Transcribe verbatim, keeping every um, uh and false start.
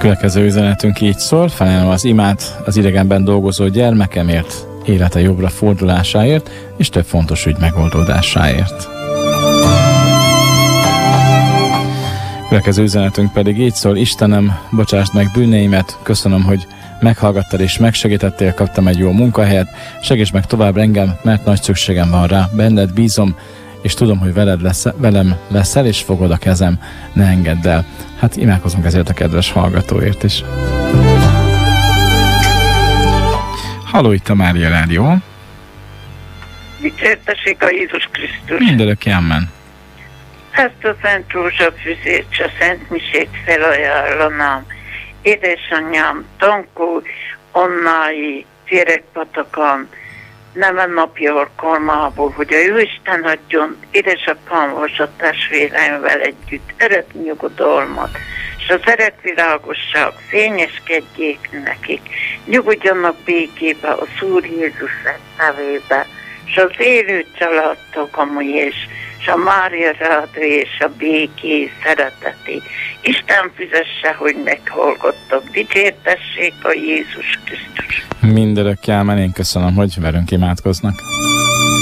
Következő üzenetünk így szól: felelem az imát az idegenben dolgozó gyermekemért, élete jobbra fordulásáért és több fontos ügy megoldódásáért. Következő üzenetünk pedig így szól: Istenem, bocsásd meg bűneimet, köszönöm, hogy meghallgattad és megsegítettél, kaptam egy jó munkahelyet, segíts meg tovább engem, mert nagy szükségem van rá, benned bízom, és tudom, hogy veled lesz, velem leszel, és fogod a kezem, ne engedd el. Hát imádkozunk ezért a kedves hallgatóért is. Halló, itt a Mária Rádió. Dicsértessék a Jézus Krisztus. Mindörökké amen. Ezt a Szent Rózsa füzét, s a Szent Misét felajánlanám. Édesanyám, Tankó, Onnái, Cérekpatakon, neven napja alkalmából, hogy a Jóisten adjon édesapám a testvéreimmel együtt eret nyugodalmat, és az eretvilágosság fényeskedjék nekik, nyugodjanak békébe az Úr Jézus nevébe, és az élő családtagom és és a Mária Rádió és a béké szereteti. Isten fizesse, hogy meghallgattak. Dicsértessék a Jézus Krisztus. Mindörökké amen. Én köszönöm, hogy velünk imádkoznak.